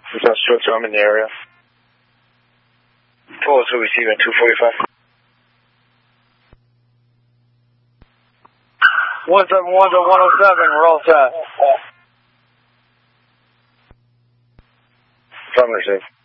South Structure, I'm in the area. 402 receiving 245. 171 to 107, we're all set. Affirmative.